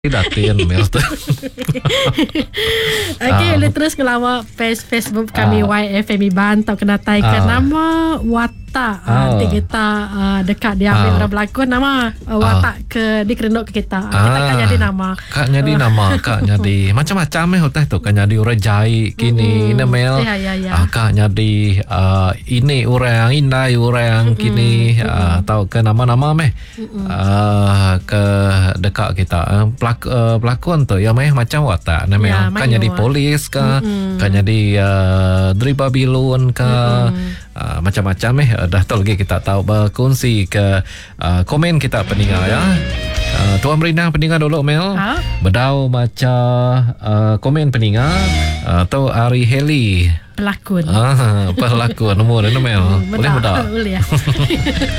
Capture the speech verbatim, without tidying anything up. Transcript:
Datin Mel tu. Okey, boleh terus ke lawak page Facebook kami Ah. Y F M Iban atau kena taikan Ah. nama watak Ah. nanti kita uh, dekat dia ambil Ah. orang berlakon nama uh, watak ke dikerenduk ke kita. Ah. Kita akan jadi nama. Kak jadi nama, kak jadi macam-macam eh hotel tu. Kak jadi orang jahit kini, mm-hmm. Mel. Ya ya ya. Ah, kak jadi uh, ini orang, indai orang mm-hmm. kini, uh, tahu ke nama-nama meh. Mm-hmm. Uh, ke dekat kita. Uh, pelak, uh, pelakon tu ya meh macam watak nah mel. Ya, Kan jadi polis ke, mm-hmm. kan jadi uh, Dri Babylon ke, mm-hmm. uh, macam-macam eh. Uh, dah tahu lagi kita tahu berkongsi ke uh, komen kita pendengar ya. Uh, Tuan Merina pendengar dulu Mel. Ha? Bedau macam uh, komen pendengar uh, atau Ari Heli Pelakon. ah pelakon nomor Mel. Hmm, Boleh bedak? Boleh ya.